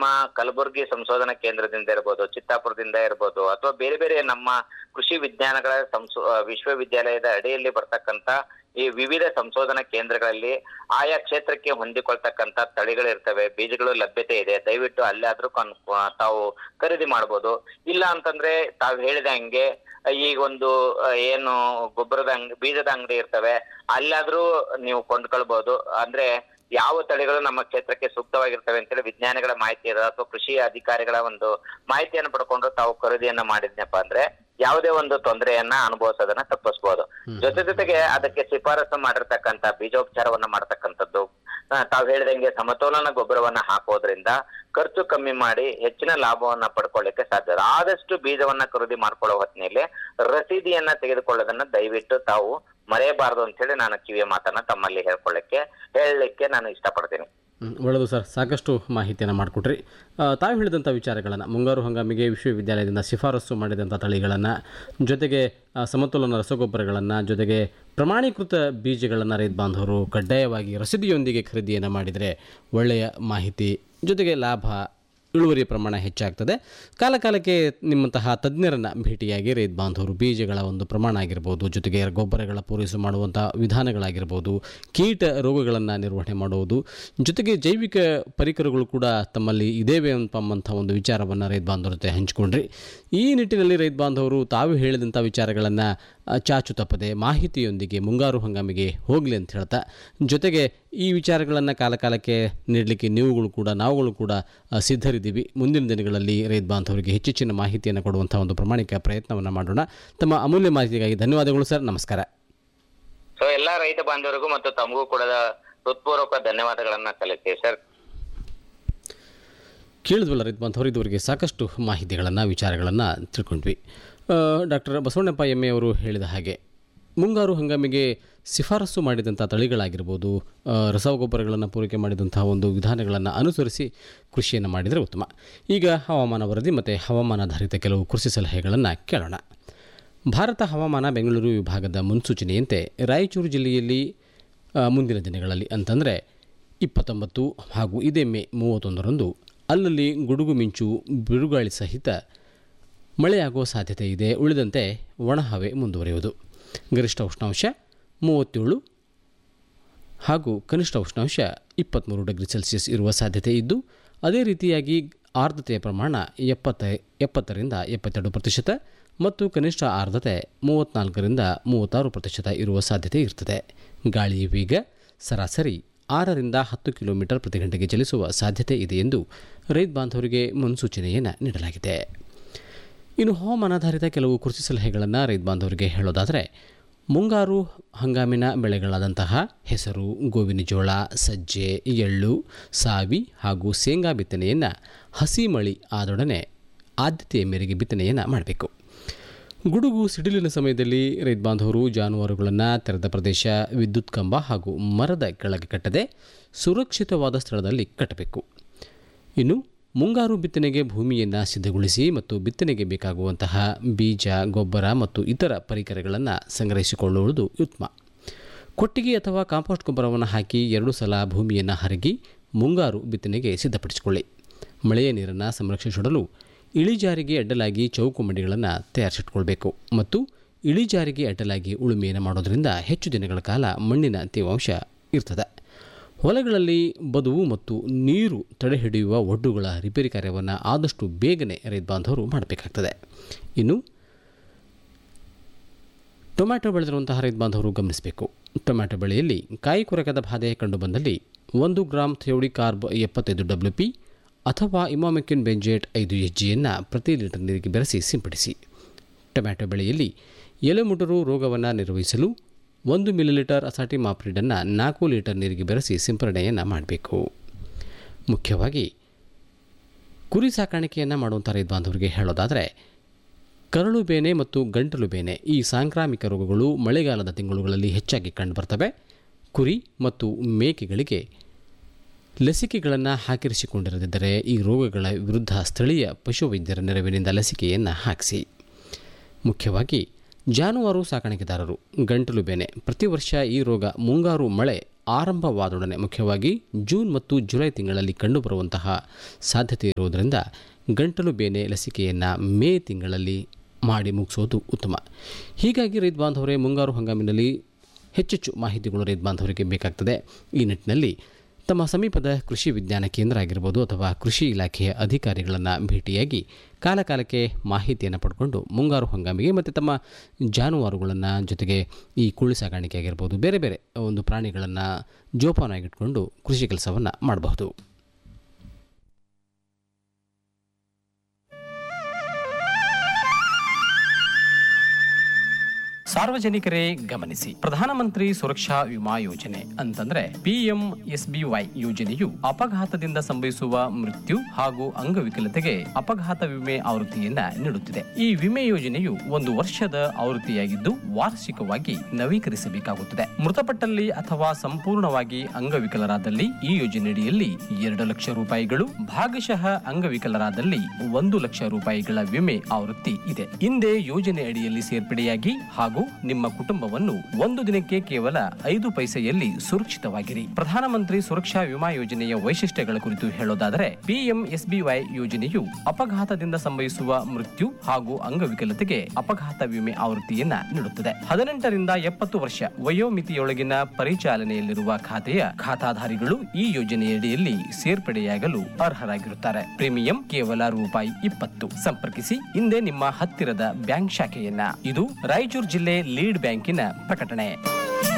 ನಮ್ಮ ಕಲಬುರಗಿ ಸಂಶೋಧನಾ ಕೇಂದ್ರದಿಂದ ಇರ್ಬೋದು, ಚಿತ್ತಾಪುರದಿಂದ ಇರ್ಬೋದು, ಅಥವಾ ಬೇರೆ ಬೇರೆ ನಮ್ಮ ಕೃಷಿ ವಿಜ್ಞಾನಗಳ ವಿಶ್ವವಿದ್ಯಾಲಯದ ಅಡಿಯಲ್ಲಿ ಬರ್ತಕ್ಕಂತ ಈ ವಿವಿಧ ಸಂಶೋಧನಾ ಕೇಂದ್ರಗಳಲ್ಲಿ ಆಯಾ ಕ್ಷೇತ್ರಕ್ಕೆ ಹೊಂದಿಕೊಳ್ತಕ್ಕಂತ ತಳಿಗಳಿರ್ತವೆ, ಬೀಜಗಳು ಲಭ್ಯತೆ ಇದೆ. ದಯವಿಟ್ಟು ಅಲ್ಲಾದ್ರೂ ತಾವು ಖರೀದಿ ಮಾಡ್ಬೋದು. ಇಲ್ಲ ಅಂತಂದ್ರೆ ತಾವು ಹೇಳಿದ ಹಂಗೆ ಈಗ ಒಂದು ಏನು ಗೊಬ್ಬರದ ಬೀಜದ ಅಂಗಡಿ ಇರ್ತವೆ, ಅಲ್ಲಾದ್ರೂ ನೀವು ಕೊಂಡ್ಕೊಳ್ಬಹುದು. ಅಂದ್ರೆ ಯಾವ ತಳಿಗಳು ನಮ್ಮ ಕ್ಷೇತ್ರಕ್ಕೆ ಸೂಕ್ತವಾಗಿರ್ತವೆ ಅಂತೇಳಿ ವಿಜ್ಞಾನಿಗಳ ಮಾಹಿತಿ ಇರೋದು ಅಥವಾ ಕೃಷಿ ಅಧಿಕಾರಿಗಳ ಒಂದು ಮಾಹಿತಿಯನ್ನು ಪಡ್ಕೊಂಡು ತಾವು ಖರೀದಿಯನ್ನ ಮಾಡಿದ್ನಪ್ಪ ಅಂದ್ರೆ ಯಾವುದೇ ಒಂದು ತೊಂದರೆಯನ್ನ ಅನುಭವಿಸೋದನ್ನ ತಪ್ಪಿಸಬಹುದು. ಜೊತೆಗೆ ಅದಕ್ಕೆ ಶಿಫಾರಸು ಮಾಡಿರ್ತಕ್ಕಂತ ಬೀಜೋಪಚಾರವನ್ನ ಮಾಡ್ತಕ್ಕಂಥದ್ದು, ತಾವು ಹೇಳಿದಂಗೆ ಸಮತೋಲನ ಗೊಬ್ಬರವನ್ನ ಹಾಕೋದ್ರಿಂದ ಖರ್ಚು ಕಮ್ಮಿ ಮಾಡಿ ಹೆಚ್ಚಿನ ಲಾಭವನ್ನ ಪಡ್ಕೊಳ್ಳಿಕ್ಕೆ ಸಾಧ್ಯ. ಆದಷ್ಟು ಬೀಜವನ್ನ ಖರೀದಿ ಮಾಡ್ಕೊಳ್ಳೋ ಹೊತ್ತಿನಲ್ಲಿ ರಸೀದಿಯನ್ನ ತೆಗೆದುಕೊಳ್ಳೋದನ್ನ ದಯವಿಟ್ಟು ತಾವು ಮರೆಯಬಾರದು ಅಂತ ಹೇಳಿ ನಾನು ಕಿವಿಯ ಮಾತನ್ನ ತಮ್ಮಲ್ಲಿ ಹೇಳಲಿಕ್ಕೆ ನಾನು ಇಷ್ಟಪಡ್ತೀನಿ. ಒಳ್ಳೆಯದು ಸರ್, ಸಾಕಷ್ಟು ಮಾಹಿತಿಯನ್ನು ಮಾಡಿಕೊಟ್ರಿ. ತಾವು ಹೇಳಿದಂಥ ವಿಚಾರಗಳನ್ನು, ಮುಂಗಾರು ಹಂಗಾಮಿಗೆ ವಿಶ್ವವಿದ್ಯಾಲಯದಿಂದ ಶಿಫಾರಸು ಮಾಡಿದಂಥ ತಳಿಗಳನ್ನು, ಜೊತೆಗೆ ಸಮತೋಲನ ರಸಗೊಬ್ಬರಗಳನ್ನು, ಜೊತೆಗೆ ಪ್ರಮಾಣೀಕೃತ ಬೀಜಗಳನ್ನು ರೈತ ಬಾಂಧವರು ಕಡ್ಡಾಯವಾಗಿ ರಸೀದಿಯೊಂದಿಗೆ ಖರೀದಿಯನ್ನು ಮಾಡಿದರೆ ಒಳ್ಳೆಯ ಮಾಹಿತಿ, ಜೊತೆಗೆ ಲಾಭ, ಇಳುವರಿ ಪ್ರಮಾಣ ಹೆಚ್ಚಾಗ್ತದೆ. ಕಾಲಕಾಲಕ್ಕೆ ನಿಮ್ಮಂತಹ ತಜ್ಞರನ್ನು ಭೇಟಿಯಾಗಿ ರೈತ ಬಾಂಧವರು ಬೀಜಗಳ ಒಂದು ಪ್ರಮಾಣ ಆಗಿರ್ಬೋದು, ಜೊತೆಗೆ ಗೊಬ್ಬರಗಳ ಪೂರೈಕೆ ಮಾಡುವಂಥ ವಿಧಾನಗಳಾಗಿರ್ಬೋದು, ಕೀಟ ರೋಗಗಳನ್ನು ನಿರ್ವಹಣೆ ಮಾಡುವುದು, ಜೊತೆಗೆ ಜೈವಿಕ ಪರಿಕರಗಳು ಕೂಡ ತಮ್ಮಲ್ಲಿ ಇದೇವೆ ಅಂತಂಬಂಥ ಒಂದು ವಿಚಾರವನ್ನು ರೈತ ಬಾಂಧವರ ಜೊತೆ ಹಂಚಿಕೊಂಡ್ರಿ. ಈ ನಿಟ್ಟಿನಲ್ಲಿ ರೈತ ಬಾಂಧವರು ತಾವು ಹೇಳಿದಂಥ ವಿಚಾರಗಳನ್ನು ಚಾಚು ತಪ್ಪದೆ ಮಾಹಿತಿಯೊಂದಿಗೆ ಮುಂಗಾರು ಹಂಗಾಮಿಗೆ ಹೋಗಲಿ ಅಂತ ಹೇಳ್ತಾ, ಜೊತೆಗೆ ಈ ವಿಚಾರಗಳನ್ನು ಕಾಲಕಾಲಕ್ಕೆ ನೀಡಲಿಕ್ಕೆ ನಾವುಗಳು ಕೂಡ ಸಿದ್ಧರಿದ್ದೀವಿ. ಮುಂದಿನ ದಿನಗಳಲ್ಲಿ ರೈತ ಬಾಂಧವರಿಗೆ ಹೆಚ್ಚಿನ ಮಾಹಿತಿಯನ್ನು ಕೊಡುವಂಥ ಒಂದು ಪ್ರಾಮಾಣಿಕ ಪ್ರಯತ್ನವನ್ನು ಮಾಡೋಣ. ತಮ್ಮ ಅಮೂಲ್ಯ ಮಾಹಿತಿಗಾಗಿ ಧನ್ಯವಾದಗಳು ಸರ್, ನಮಸ್ಕಾರ. ಸೊ ಎಲ್ಲ ರೈತ ಬಾಂಧವರಿಗೂ ಮತ್ತು ತಮಗೂ ಕೂಡ ಹೃತ್ಪೂರ್ವಕ ಧನ್ಯವಾದಗಳನ್ನ ಸಲ್ಲಿಸ್ತೀವಿ ಸರ್. ಕೇಳಿದ್ವಲ್ಲ ರೈತ ಬಾಂಧವರು, ಇದುವರೆಗೆ ಸಾಕಷ್ಟು ಮಾಹಿತಿಗಳನ್ನು ವಿಚಾರಗಳನ್ನು ತಿಳ್ಕೊಂಡ್ವಿ. ಡಾಕ್ಟರ್ ಬಸವಣ್ಣಪ್ಪ ಎಮ್ಮೆ ಅವರು ಹೇಳಿದ ಹಾಗೆ ಮುಂಗಾರು ಹಂಗಾಮಿಗೆ ಶಿಫಾರಸು ಮಾಡಿದಂಥ ತಳಿಗಳಾಗಿರ್ಬೋದು, ರಸಗೊಬ್ಬರಗಳನ್ನು ಪೂರೈಕೆ ಮಾಡಿದಂಥ ಒಂದು ವಿಧಾನಗಳನ್ನು ಅನುಸರಿಸಿ ಕೃಷಿಯನ್ನು ಮಾಡಿದರೆ ಉತ್ತಮ. ಈಗ ಹವಾಮಾನ ವರದಿ ಮತ್ತು ಹವಾಮಾನಾಧಾರಿತ ಕೆಲವು ಕೃಷಿ ಸಲಹೆಗಳನ್ನು ಕೇಳೋಣ. ಭಾರತ ಹವಾಮಾನ ಬೆಂಗಳೂರು ವಿಭಾಗದ ಮುನ್ಸೂಚನೆಯಂತೆ ರಾಯಚೂರು ಜಿಲ್ಲೆಯಲ್ಲಿ ಮುಂದಿನ ದಿನಗಳಲ್ಲಿ ಅಂತಂದರೆ 29 ಹಾಗೂ ಇದೇ ಮೇ 31ರಂದು ಅಲ್ಲಲ್ಲಿ ಗುಡುಗು ಮಿಂಚು, ಬಿರುಗಾಳಿ ಸಹಿತ ಮಳೆಯಾಗುವ ಸಾಧ್ಯತೆ ಇದೆ. ಉಳಿದಂತೆ ಒಣಹವೆ ಮುಂದುವರಿಯುವುದು. ಗರಿಷ್ಠ ಉಷ್ಣಾಂಶ 37 ಹಾಗೂ ಕನಿಷ್ಠ ಉಷ್ಣಾಂಶ 23 ಡಿಗ್ರಿ ಸೆಲ್ಸಿಯಸ್ ಇರುವ ಸಾಧ್ಯತೆ ಇದ್ದು, ಅದೇ ರೀತಿಯಾಗಿ ಆರ್ದ್ರತೆಯ ಪ್ರಮಾಣ 70ರಿಂದ 72% ಮತ್ತು ಕನಿಷ್ಠ ಆರ್ದ್ರತೆ 34ರಿಂದ 36% ಇರುವ ಸಾಧ್ಯತೆ ಇರ್ತದೆ. ಗಾಳಿಯ ವೇಗ ಸರಾಸರಿ 6ರಿಂದ 10 ಕಿಲೋಮೀಟರ್ ಪ್ರತಿ ಗಂಟೆಗೆ ಚಲಿಸುವ ಸಾಧ್ಯತೆ ಇದೆ ಎಂದು ರೈತ ಬಾಂಧವರಿಗೆ ಮುನ್ಸೂಚನೆಯನ್ನು ನೀಡಲಾಗಿದೆ. ಇನ್ನು ಹವಾಮಾನಾಧಾರಿತ ಕೆಲವು ಕೃಷಿ ಸಲಹೆಗಳನ್ನು ರೈತ ಬಾಂಧವರಿಗೆ ಹೇಳೋದಾದರೆ, ಮುಂಗಾರು ಹಂಗಾಮಿನ ಬೆಳೆಗಳಾದಂತಹ ಹೆಸರು, ಗೋವಿನ ಜೋಳ, ಸಜ್ಜೆ, ಎಳ್ಳು, ಸಾವಿ ಹಾಗೂ ಶೇಂಗಾ ಬಿತ್ತನೆಯನ್ನು ಹಸಿ ಮಳಿ ಆದೊಡನೆ ಆದ್ಯತೆಯ ಮೇರೆಗೆ ಬಿತ್ತನೆಯನ್ನು ಮಾಡಬೇಕು. ಗುಡುಗು ಸಿಡಿಲಿನ ಸಮಯದಲ್ಲಿ ರೈತ ಬಾಂಧವರು ಜಾನುವಾರುಗಳನ್ನು ತೆರೆದ ಪ್ರದೇಶ, ವಿದ್ಯುತ್ ಕಂಬ ಹಾಗೂ ಮರದ ಕೆಳಗೆ ಕಟ್ಟದೆ ಸುರಕ್ಷಿತವಾದ ಸ್ಥಳದಲ್ಲಿ ಕಟ್ಟಬೇಕು. ಇನ್ನು ಮುಂಗಾರು ಬಿತ್ತನೆಗೆ ಭೂಮಿಯನ್ನು ಸಿದ್ಧಗೊಳಿಸಿ ಮತ್ತು ಬಿತ್ತನೆಗೆ ಬೇಕಾಗುವಂತಹ ಬೀಜ, ಗೊಬ್ಬರ ಮತ್ತು ಇತರ ಪರಿಕರಗಳನ್ನು ಸಂಗ್ರಹಿಸಿಕೊಳ್ಳುವುದು ಉತ್ತಮ. ಕೊಟ್ಟಿಗೆ ಅಥವಾ ಕಾಂಪೋಸ್ಟ್ ಗೊಬ್ಬರವನ್ನು ಹಾಕಿ 2 ಸಲ ಭೂಮಿಯನ್ನು ಹರಗಿ ಮುಂಗಾರು ಬಿತ್ತನೆಗೆ ಸಿದ್ಧಪಡಿಸಿಕೊಳ್ಳಿ. ಮಳೆಯ ನೀರನ್ನು ಸಂರಕ್ಷಿಸಿಡಲು ಇಳಿಜಾರಿಗೆ ಅಡ್ಡಲಾಗಿ ಚೌಕು ಮಂಡಿಗಳನ್ನು ತಯಾರಿಸಿಟ್ಕೊಳ್ಬೇಕು ಮತ್ತು ಇಳಿಜಾರಿಗೆ ಅಡ್ಡಲಾಗಿ ಉಳುಮೆಯನ್ನು ಮಾಡೋದರಿಂದ ಹೆಚ್ಚು ದಿನಗಳ ಕಾಲ ಮಣ್ಣಿನ ತೇವಾಂಶ ಇರ್ತದೆ. ಹೊಲಗಳಲ್ಲಿ ಬದುವು ಮತ್ತು ನೀರು ತಡೆಹಿಡಿಯುವ ಒಡ್ಡುಗಳ ರಿಪೇರಿ ಕಾರ್ಯವನ್ನು ಆದಷ್ಟು ಬೇಗನೆ ರೈತ ಬಾಂಧವರು ಮಾಡಬೇಕಾಗ್ತದೆ. ಇನ್ನು ಟೊಮ್ಯಾಟೊ ಬೆಳೆದಿರುವಂತಹ ರೈತ ಬಾಂಧವರು ಗಮನಿಸಬೇಕು. ಟೊಮ್ಯಾಟೊ ಬೆಳೆಯಲ್ಲಿ ಕಾಯಿ ಕೊರಕದ ಬಾಧೆ ಕಂಡುಬಂದಲ್ಲಿ 1 ಗ್ರಾಂ ಥಿಯೋಡಿಕಾರ್ಬ್ 75 WP ಅಥವಾ ಇಮಾಮೆಕ್ಟಿನ್ ಬೆಂಜೇಟ್ 5 Hgಯನ್ನು ಪ್ರತಿ ಲೀಟರ್ ನೀರಿಗೆ ಬೆರೆಸಿ ಸಿಂಪಡಿಸಿ. ಟೊಮ್ಯಾಟೊ ಬೆಳೆಯಲ್ಲಿ ಎಲೆಮುಟರು ರೋಗವನ್ನು ನಿರ್ವಹಿಸಲು 1 ಮಿಲಿಲೀಟರ್ ಅಸಾಟಿಮಾಪ್ರಿಡನ್ನು 4 ಲೀಟರ್ ನೀರಿಗೆ ಬೆರೆಸಿ ಸಿಂಪರಣೆಯನ್ನು ಮಾಡಬೇಕು. ಮುಖ್ಯವಾಗಿ ಕುರಿ ಸಾಕಾಣಿಕೆಯನ್ನು ಮಾಡುವಂಥ ರೈತ ಬಾಂಧವರಿಗೆ ಹೇಳೋದಾದರೆ, ಕರಳು ಬೇನೆ ಮತ್ತು ಗಂಟಲು ಬೇನೆ ಈ ಸಾಂಕ್ರಾಮಿಕ ರೋಗಗಳು ಮಳೆಗಾಲದ ತಿಂಗಳುಗಳಲ್ಲಿ ಹೆಚ್ಚಾಗಿ ಕಂಡುಬರ್ತವೆ. ಕುರಿ ಮತ್ತು ಮೇಕೆಗಳಿಗೆ ಲಸಿಕೆಗಳನ್ನು ಹಾಕಿರಿಸಿಕೊಂಡಿರದಿದ್ದರೆ ಈ ರೋಗಗಳ ವಿರುದ್ಧ ಸ್ಥಳೀಯ ಪಶುವೈದ್ಯರ ನೆರವಿನಿಂದ ಲಸಿಕೆಯನ್ನು ಹಾಕಿಸಿ. ಮುಖ್ಯವಾಗಿ ಜಾನುವಾರು ಸಾಕಾಣಿಕೆದಾರರು ಗಂಟಲು ಬೇನೆ ಪ್ರತಿ ವರ್ಷ ಈ ರೋಗ ಮುಂಗಾರು ಮಳೆ ಆರಂಭವಾದೊಡನೆ ಮುಖ್ಯವಾಗಿ ಜೂನ್ ಮತ್ತು ಜುಲೈ ತಿಂಗಳಲ್ಲಿ ಕಂಡುಬರುವಂತಹ ಸಾಧ್ಯತೆ ಇರುವುದರಿಂದ ಗಂಟಲು ಬೇನೆ ಲಸಿಕೆಯನ್ನು ಮೇ ತಿಂಗಳಲ್ಲಿ ಮಾಡಿ ಮುಗಿಸೋದು ಉತ್ತಮ. ಹೀಗಾಗಿ ರೈತ ಬಾಂಧವರೇ, ಮುಂಗಾರು ಹಂಗಾಮಿನಲ್ಲಿ ಹೆಚ್ಚೆಚ್ಚು ಮಾಹಿತಿಗಳು ರೈತ ಬಾಂಧವರಿಗೆ ಬೇಕಾಗ್ತದೆ. ಈ ನಿಟ್ಟಿನಲ್ಲಿ ತಮ್ಮ ಸಮೀಪದ ಕೃಷಿ ವಿಜ್ಞಾನ ಕೇಂದ್ರ ಆಗಿರ್ಬೋದು ಅಥವಾ ಕೃಷಿ ಇಲಾಖೆಯ ಅಧಿಕಾರಿಗಳನ್ನು ಭೇಟಿಯಾಗಿ ಕಾಲಕಾಲಕ್ಕೆ ಮಾಹಿತಿಯನ್ನು ಪಡ್ಕೊಂಡು ಮುಂಗಾರು ಹಂಗಾಮಿಗೆ ಮತ್ತು ತಮ್ಮ ಜಾನುವಾರುಗಳನ್ನು ಜೊತೆಗೆ ಈ ಕೋಳಿ ಸಾಗಾಣಿಕೆ ಆಗಿರ್ಬೋದು, ಬೇರೆ ಬೇರೆ ಒಂದು ಪ್ರಾಣಿಗಳನ್ನು ಜೋಪಾನಾಗಿಟ್ಕೊಂಡು ಕೃಷಿ ಕೆಲಸವನ್ನು ಮಾಡಬಹುದು. ಸಾರ್ವಜನಿಕರೇ ಗಮನಿಸಿ, ಪ್ರಧಾನಮಂತ್ರಿ ಸುರಕ್ಷಾ ವಿಮಾ ಯೋಜನೆ ಅಂತಂದ್ರೆ PMSBY ಯೋಜನೆಯು ಅಪಘಾತದಿಂದ ಸಂಭವಿಸುವ ಮೃತ್ಯು ಹಾಗೂ ಅಂಗವಿಕಲತೆಗೆ ಅಪಘಾತ ವಿಮೆ ಆವೃತ್ತಿಯನ್ನ ನೀಡುತ್ತಿದೆ. ಈ ವಿಮೆ ಯೋಜನೆಯು 1 ವರ್ಷದ ಆವೃತ್ತಿಯಾಗಿದ್ದು ವಾರ್ಷಿಕವಾಗಿ ನವೀಕರಿಸಬೇಕಾಗುತ್ತದೆ. ಮೃತಪಟ್ಟಲ್ಲಿ ಅಥವಾ ಸಂಪೂರ್ಣವಾಗಿ ಅಂಗವಿಕಲರಾದಲ್ಲಿ ಈ ಯೋಜನೆಯಡಿಯಲ್ಲಿ 2 ಲಕ್ಷ ರೂಪಾಯಿಗಳು, ಭಾಗಶಃ ಅಂಗವಿಕಲರಾದಲ್ಲಿ 1 ಲಕ್ಷ ರೂಪಾಯಿಗಳ ವಿಮೆ ಆವೃತ್ತಿ ಇದೆ. ಹಿಂದೆ ಯೋಜನೆ ಅಡಿಯಲ್ಲಿ ಸೇರ್ಪಡೆಯಾಗಿ ಹಾಗೂ ನಿಮ್ಮ ಕುಟುಂಬವನ್ನು 1 ದಿನಕ್ಕೆ ಕೇವಲ 5 ಪೈಸೆಯಲ್ಲಿ ಸುರಕ್ಷಿತವಾಗಿರಿ. ಪ್ರಧಾನಮಂತ್ರಿ ಸುರಕ್ಷಾ ವಿಮಾ ಯೋಜನೆಯ ವೈಶಿಷ್ಟ್ಯಗಳ ಕುರಿತು ಹೇಳೋದಾದರೆ, PMSBY ಯೋಜನೆಯು ಅಪಘಾತದಿಂದ ಸಂಭವಿಸುವ ಮೃತ್ಯು ಹಾಗೂ ಅಂಗವಿಕಲತೆಗೆ ಅಪಘಾತ ವಿಮೆ ಆವೃತ್ತಿಯನ್ನ ನೀಡುತ್ತದೆ. 18 ರಿಂದ 70 ವರ್ಷ ವಯೋಮಿತಿಯೊಳಗಿನ ಪರಿಚಾಲನೆಯಲ್ಲಿರುವ ಖಾತೆಯ ಖಾತಾಧಾರಿಗಳು ಈ ಯೋಜನೆಯಡಿಯಲ್ಲಿ ಸೇರ್ಪಡೆಯಾಗಲು ಅರ್ಹರಾಗಿರುತ್ತಾರೆ. ಪ್ರೀಮಿಯಂ ಕೇವಲ ₹20. ಸಂಪರ್ಕಿಸಿ ಹಿಂದೆ ನಿಮ್ಮ ಹತ್ತಿರದ ಬ್ಯಾಂಕ್ ಶಾಖೆಯನ್ನ. ಇದು ರಾಯಚೂರು ಜಿಲ್ಲೆ ಲೀಡ್ ಬ್ಯಾಂಕಿನ ಪ್ರಕಟಣೆ.